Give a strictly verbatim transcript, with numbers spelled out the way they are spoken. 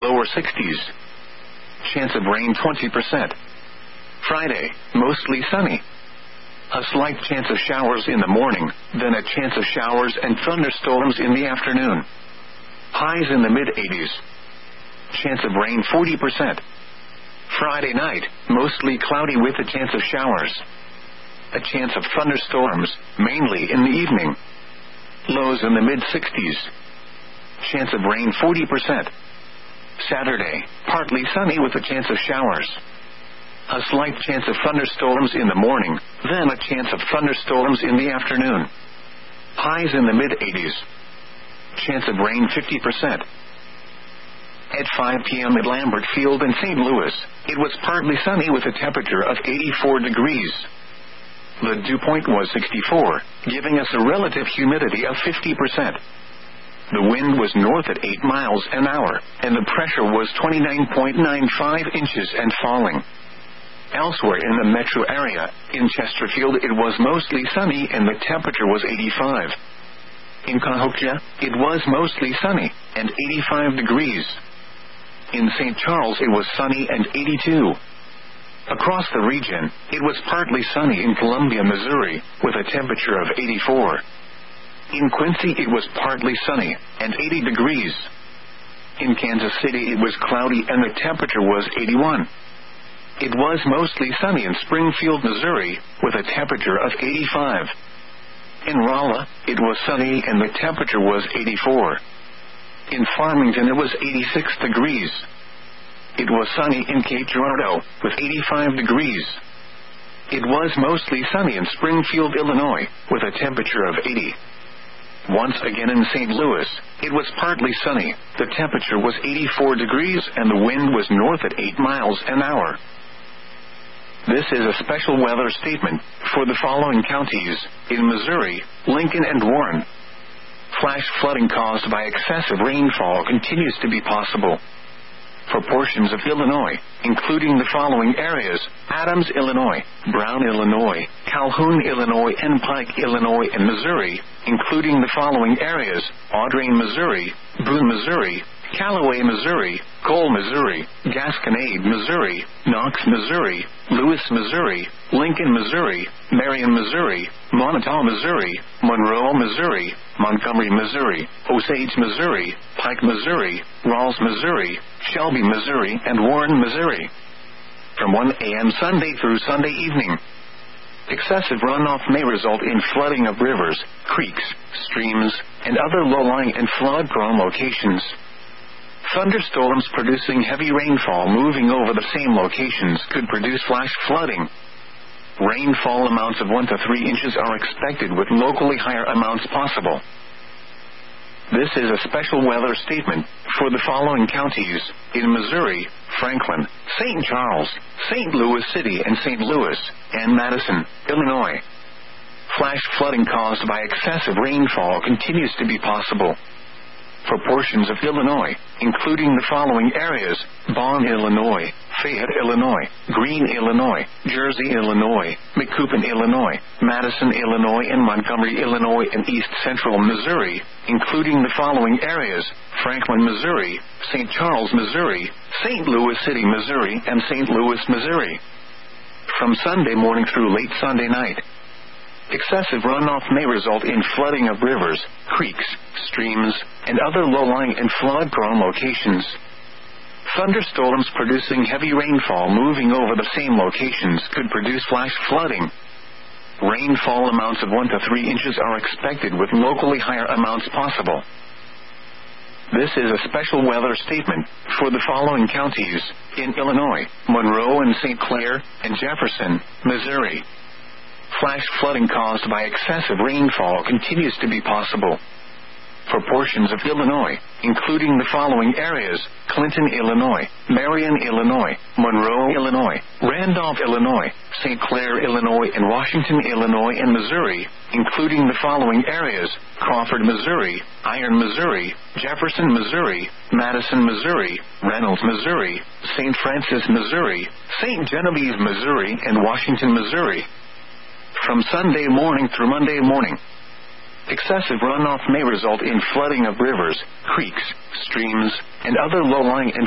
lower sixties. Chance of rain twenty percent. Friday, mostly sunny. A slight chance of showers in the morning, then a chance of showers and thunderstorms in the afternoon. Highs in the mid-eighties. Chance of rain forty percent. Friday night, mostly cloudy with a chance of showers. A chance of thunderstorms, mainly in the evening. Lows in the mid-sixties. Chance of rain forty percent. Saturday, partly sunny with a chance of showers. A slight chance of thunderstorms in the morning, then a chance of thunderstorms in the afternoon. Highs in the mid-eighties. Chance of rain fifty percent. At five p.m. at Lambert Field in Saint Louis, it was partly sunny with a temperature of eighty-four degrees. The dew point was sixty-four, giving us a relative humidity of fifty percent. The wind was north at eight miles an hour, and the pressure was twenty-nine point nine five inches and falling. Elsewhere in the metro area, in Chesterfield it was mostly sunny and the temperature was eighty-five. In Cahokia, it was mostly sunny, and eighty-five degrees. In Saint Charles it was sunny and eighty-two. Across the region, it was partly sunny in Columbia, Missouri, with a temperature of eighty-four. In Quincy it was partly sunny, and eighty degrees. In Kansas City it was cloudy and the temperature was eighty-one. It was mostly sunny in Springfield, Missouri, with a temperature of eighty-five. In Rolla, it was sunny and the temperature was eighty-four. In Farmington it was eighty-six degrees. It was sunny in Cape Girardeau, with eighty-five degrees. It was mostly sunny in Springfield, Illinois, with a temperature of eighty. Once again in Saint Louis, it was partly sunny, the temperature was eighty-four degrees and the wind was north at eight miles an hour. This is a special weather statement for the following counties in Missouri, Lincoln and Warren. Flash flooding caused by excessive rainfall continues to be possible. For portions of Illinois, including the following areas: Adams, Illinois, Brown, Illinois, Calhoun, Illinois, and Pike, Illinois, and Missouri, including the following areas: Audrain, Missouri, Boone, Missouri, Callaway, Missouri, Cole, Missouri, Gasconade, Missouri, Knox, Missouri, Lewis, Missouri, Lincoln, Missouri, Marion, Missouri, Montauk, Missouri, Monroe, Missouri, Montgomery, Missouri, Osage, Missouri, Pike, Missouri, Rawls, Missouri, Shelby, Missouri, and Warren, Missouri. From one a.m. Sunday through Sunday evening. Excessive runoff may result in flooding of rivers, creeks, streams, and other low-lying and flood-prone locations. Thunderstorms producing heavy rainfall moving over the same locations could produce flash flooding. Rainfall amounts of one to three inches are expected with locally higher amounts possible. This is a special weather statement for the following counties in Missouri: Franklin, Saint Charles, Saint Louis City and Saint Louis, and Madison, Illinois. Flash flooding caused by excessive rainfall continues to be possible. For portions of Illinois, including the following areas: Bonn, Illinois, Fayette, Illinois, Greene, Illinois, Jersey, Illinois, Macoupin, Illinois, Madison, Illinois, and Montgomery, Illinois, and East Central Missouri, including the following areas: Franklin, Missouri, Saint Charles, Missouri, Saint Louis City, Missouri, and Saint Louis, Missouri. From Sunday morning through late Sunday night. Excessive runoff may result in flooding of rivers, creeks, streams, and other low-lying and flood-prone locations. Thunderstorms producing heavy rainfall moving over the same locations could produce flash flooding. Rainfall amounts of one to three inches are expected with locally higher amounts possible. This is a special weather statement for the following counties in Illinois: Monroe and Saint Clair, and Jefferson, Missouri. Flash flooding caused by excessive rainfall continues to be possible. For portions of Illinois, including the following areas: Clinton, Illinois, Marion, Illinois, Monroe, Illinois, Randolph, Illinois, Saint Clair, Illinois, and Washington, Illinois, and Missouri, including the following areas: Crawford, Missouri, Iron, Missouri, Jefferson, Missouri, Madison, Missouri, Reynolds, Missouri, Saint Francis, Missouri, Saint Genevieve, Missouri, and Washington, Missouri. From Sunday morning through Monday morning. Excessive runoff may result in flooding of rivers, creeks, streams, and other low-lying and